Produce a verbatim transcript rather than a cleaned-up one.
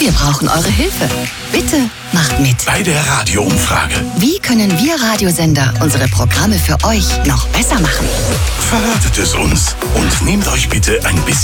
Wir brauchen eure Hilfe. Bitte macht mit. Bei der Radioumfrage. Wie können wir Radiosender unsere Programme für euch noch besser machen? Verratet es uns und nehmt euch bitte ein bisschen